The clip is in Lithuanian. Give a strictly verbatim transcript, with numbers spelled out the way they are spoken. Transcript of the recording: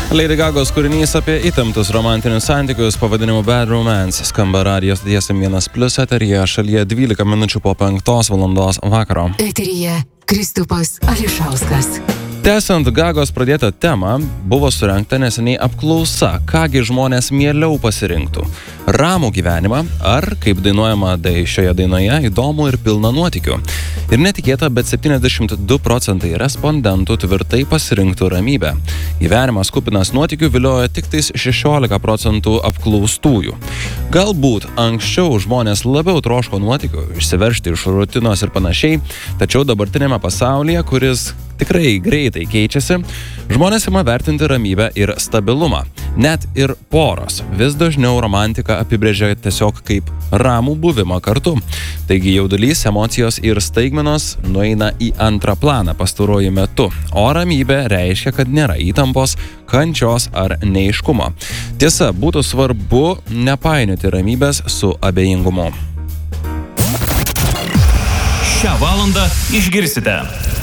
Lady Gagos kūrinys apie įtemptus romantinius santykius pavadinimu Bad Romance skamba radijo stoties M vienas plius eteryje šalyje dvylika minučių po penktos valandos vakaro. Eteryje Kristupas Ališauskas. Tęsiant Gagos pradėtą temą, buvo surengta neseniai apklausa, kągi žmonės mieliau pasirinktų. Ramų gyvenimą ar, kaip dainuojama dai šioje dainoje, įdomų ir pilną nuotykių. Ir netikėta, bet septyniasdešimt du procentai respondentų tvirtai pasirinktų ramybę. Gyvenimas kupinas nuotykių vilioja tik tais šešiolika procentų apklaustųjų. Galbūt anksčiau žmonės labiau troško nuotykių, išsiveržti iš rutinos ir panašiai, tačiau dabartinėme pasaulyje, kuris tikrai greitai keičiasi, žmonės ima vertinti ramybę ir stabilumą. Net ir poros vis dažniau romantiką apibrėžia tiesiog kaip ramų buvimą kartu. Taigi jaudulys, emocijos ir staigmenos nueina į antrą planą pastaruoju metu, o ramybė reiškia, kad nėra įtampos, kančios ar neaiškumo. Tiesa, būtų svarbu nepainioti ramybės su abejingumu. Šią valandą išgirsite.